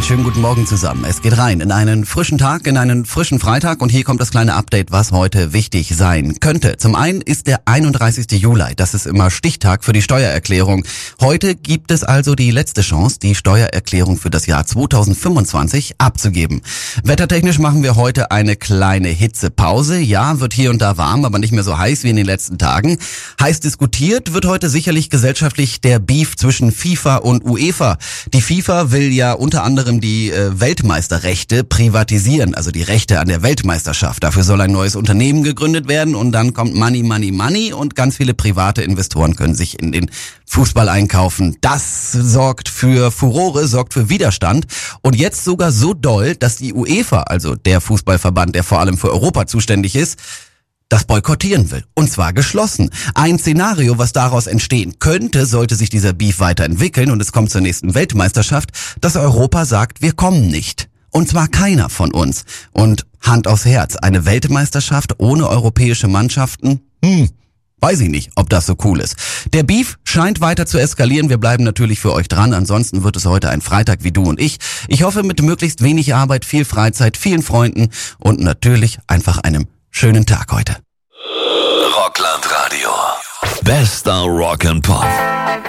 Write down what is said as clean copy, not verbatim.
schönen guten Morgen zusammen. Es geht rein in einen frischen Tag, in einen frischen Freitag und hier kommt das kleine Update, was heute wichtig sein könnte. Zum einen ist der 31. Juli, das ist immer Stichtag für die Steuererklärung. Heute gibt es also die letzte Chance, die Steuererklärung für das Jahr 2025 abzugeben. Wettertechnisch machen wir heute eine kleine Hitzepause. Ja, wird hier und da warm, aber nicht mehr so heiß wie in den letzten Tagen. Heiß diskutiert wird heute sicherlich gesellschaftlich der Beef zwischen FIFA und UEFA. Die FIFA will ja unter anderem die Weltmeisterrechte privatisieren, also die Rechte an der Weltmeisterschaft. Dafür soll ein neues Unternehmen gegründet werden und dann kommt Money, Money, Money und ganz viele private Investoren können sich in den Fußball einkaufen. Das sorgt für Furore, sorgt für Widerstand und jetzt sogar so doll, dass die UEFA, also der Fußballverband, der vor allem für Europa zuständig ist, das boykottieren will. Und zwar geschlossen. Ein Szenario, was daraus entstehen könnte, sollte sich dieser Beef weiterentwickeln und es kommt zur nächsten Weltmeisterschaft, dass Europa sagt, wir kommen nicht. Und zwar keiner von uns. Und Hand aufs Herz, eine Weltmeisterschaft ohne europäische Mannschaften? Weiß ich nicht, ob das so cool ist. Der Beef scheint weiter zu eskalieren. Wir bleiben natürlich für euch dran. Ansonsten wird es heute ein Freitag wie du und ich. Ich hoffe mit möglichst wenig Arbeit, viel Freizeit, vielen Freunden und natürlich einfach einem schönen Tag heute. Rockland Radio. Bester Rock and Pop.